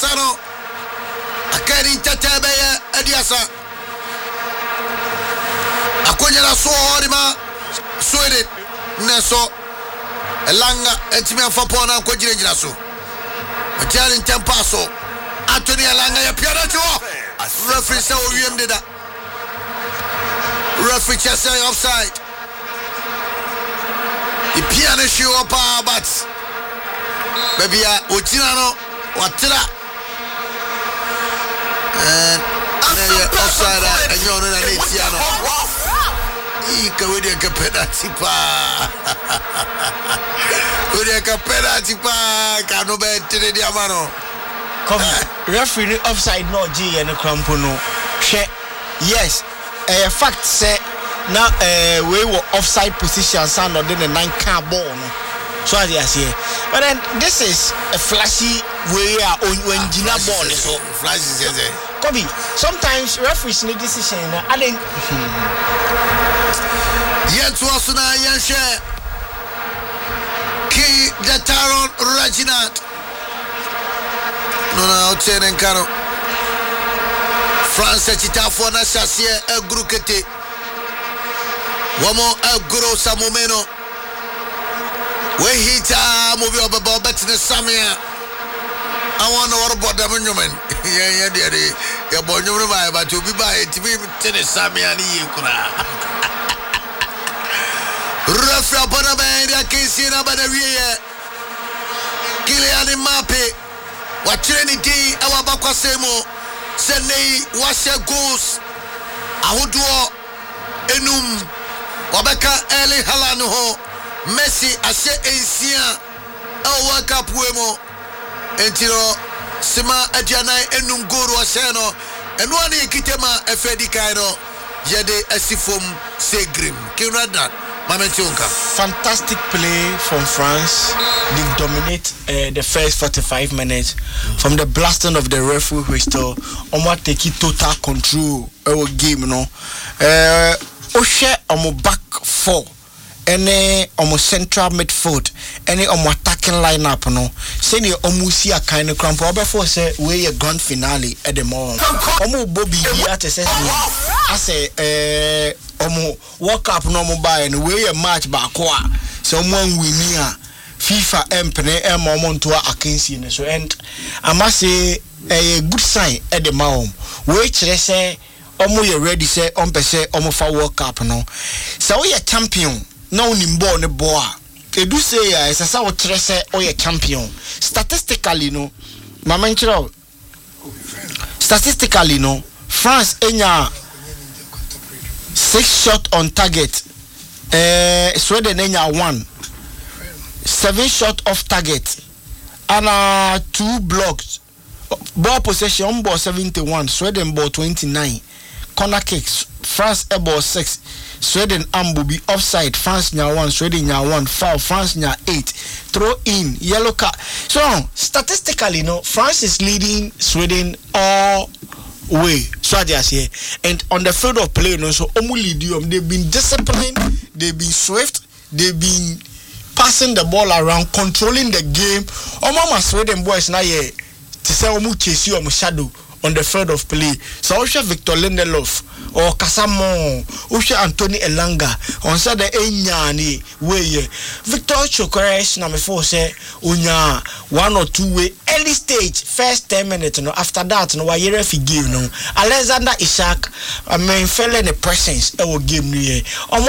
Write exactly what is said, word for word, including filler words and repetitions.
Sano Akari Tatabaya Adiasa Akonya so horima Swede Neso Elanga Etimia Fapona Kojira Jiraso Majali Tempaso Anthony Elanga ya piano to referee say William did that referee just say offside the piano show up but baby ya Otinano Watira and offside and you're on an Etiano Ika with your penalty pa with your penalty pa Kano bet the Diamano come referee offside no G and Crampono yes a fact say now uh, we were offside position sound or the nine car ball no? So as I say but then this is a flashy way when Gina ball so flashy says Kobe sometimes referees need decision I think yet was na yanshe Ki Jataron Reginald no na otene nkaro France chitafo na shasie egru kete wamo egru samumeno we hita movi obaba betne samia awon wor boda menyomen ye ye de ye bonyum ba ba to bi ba e tibi tene samia ni yekura Rafa Bonabé ya kisina bana wiye Kylian Mbappé wa Trinity awa bakwa semo senei washe goals ahodo enum wabeka Erling Haaland ho Messi ashe ensia e World Cup wemo entiro sima aduanan enum goal wa she no eno ani kitema efedi kai no yede asifom segrim kinradan fantastic play from France. They dominate uh, the first forty-five minutes from the blasting of the referee whistle. Omo take total control of the game, no. Uh, Oshe omo back four, any omo central midfield, any omo attacking lineup, no. Say ni omo see a kind of cramp. Obe for say we a grand finale at the moment. Omo Bobby here to say I say uh. Omo World Cup no mo buy and we a match back kwa someone win here FIFA empene e mo to akensi ne so and I must say a good sign at the mom we kire say omo you ready say on pese omo fa World Cup no so we a champion na onim ball ne ball a edu say ya esa sa wo kire say o ye champion statistically no mama nkire statistically no France enya six shot on target. Uh, Sweden enya one. Seven shot off target. And uh, two blocks. Ball possession ball seventy-one. Sweden ball twenty-nine. Corner kicks. France a ball six. Sweden ambu be offside. France nya one. Sweden nya one. Foul. France nya eight. Throw in. Yellow card. So statistically, no, France is leading Sweden all way. So they are here. And on the field of play, no, so only they've been disciplined, they've been swift, they've been passing the ball around, controlling the game. Omama Sweden boys now here to say omu chase you omu shadow on the field of play. So Osha Victor Lindelof or Kasamo, Osha Anthony Elanga, on Sada Enyani way. Victor Chokores na me for say unya one or two way early stage first ten minutes no after that no why referee give no Alexander Isak I mean fell in the presence e wo game no ye.